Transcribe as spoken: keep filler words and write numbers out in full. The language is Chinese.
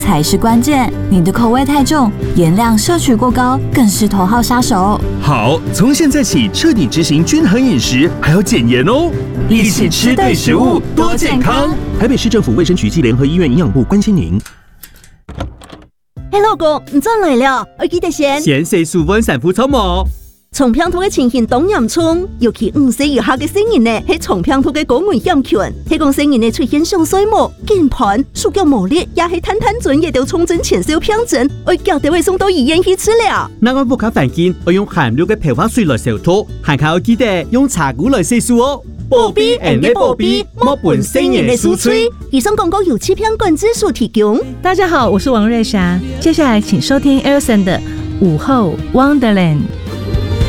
才是关键。你的口味太重，盐量摄取过高，更是头号杀手。 好，从现在起彻底执行均衡饮食，还要减盐哦。一起吃对食物，多健康。台北市政府卫生局暨联合医院营养部关心您。 嘿，老公，你转来了，我记得先。 先洗舒稳sản婦草毛。 重病兔嘅情形當嚴重，尤其五歲以下嘅成人呢，係重病兔嘅高危險群。係講成人呢出現上水膜、肩盤、手腳無力，也係攤攤轉也都重症前兆病症，我腳就會送到醫院去治療。 那我不卡環境，我用含氯嘅漂髮水來消毒，還卡我記得用茶壺來洗漱哦。 保庇人嘅保庇，莫本成人嘅輸吹。以上廣告由氣片管制署提供。 大家好，我是王瑞霞，接下來請收聽 Elson 的午後 Wonderland。